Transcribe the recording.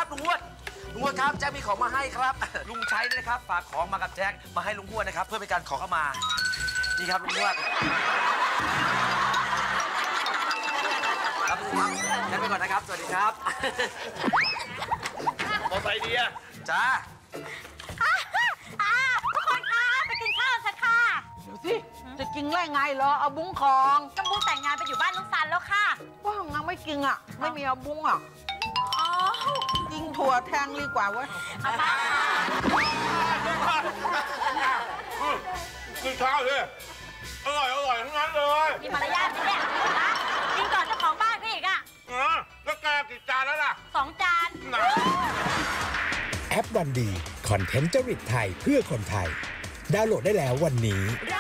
ลุงฮวดครับแจ็คมีของมาให้ครับลุงชัยนะครับฝากของมากับแจ็คมาให้ลุงฮวดนะครับเพื่อเป็นการขอเข้ามานี่ครับลุงฮวดครับลุงครับแจ็คไปก่อนนะครับสวัสดีครับมอไซค์ดีอะจ้าทุกคนคะไปกินข้าวสักค่ะเดี๋ยวสิจะกินได้ไงเหรอเอาบุ้งของกำบุ้งแต่งงานไปอยู่บ้านลุงซันแล้วค่ะว่างงั้นไม่กินอ่ะไม่มีเอาบุ้งอ่ะอ๋อกินถั่วแทงดีกว่าเว้ยเอามากินข้าวเลยอร่อยทั้งนั้นเลยมีมารยาทไหมเนี่ยนะกินก่อนเจ้าของบ้านพี่อีกอ่ะแล้วแกกี่จานแล้วล่ะ 2 จานแอปวันดีคอนเทนต์จริตไทยเพื่อคนไทยดาวน์โหลดได้แล้ววันนี้